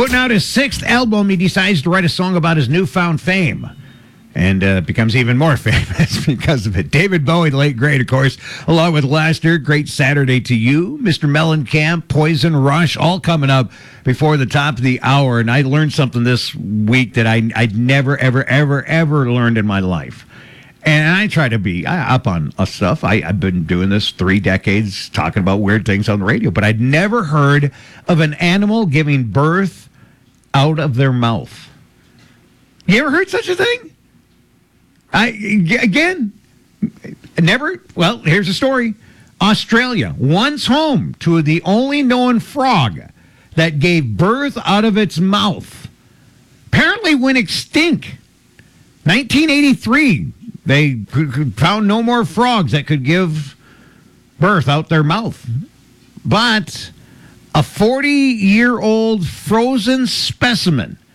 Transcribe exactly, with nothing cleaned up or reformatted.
Putting out his sixth album, he decides to write a song about his newfound fame. And uh, becomes even more famous because of it. David Bowie, the late great, of course, along with Lester, Great Saturday to You, Mister Mellencamp, Poison, Rush, all coming up before the top of the hour. And I learned something this week that I, I'd never, ever, ever, ever learned in my life. And I try to be uh, up on uh, stuff. I, I've been doing this three decades, talking about weird things on the radio. But I'd never heard of an animal giving birth out of their mouth. You ever heard such a thing? I again, never. Well, here's the story. Australia, once home to the only known frog that gave birth out of its mouth, apparently went extinct. nineteen eighty-three, they found no more frogs that could give birth out their mouth. But a forty-year-old frozen specimen